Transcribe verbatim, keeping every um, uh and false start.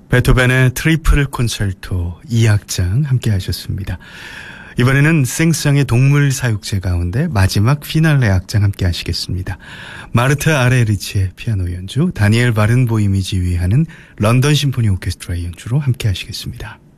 베토벤의 트리플 콘체르토 이 악장 함께 하셨습니다. 이번에는 생상의 동물 사육제 가운데 마지막 피날레 악장 함께 하시겠습니다. 마르타 아레리치의 피아노 연주, 다니엘 바른보임이 지휘하는 런던 심포니 오케스트라의 연주로 함께 하시겠습니다.